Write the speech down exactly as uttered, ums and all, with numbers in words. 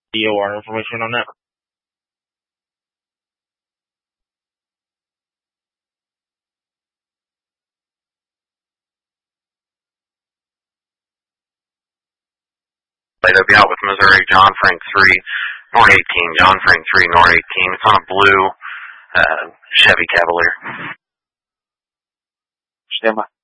D O R information on that? That'll be out with Missouri, John Frank three, North eighteen, John Frank three, North eighteen. It's on a blue uh, Chevy Cavalier. Stand by.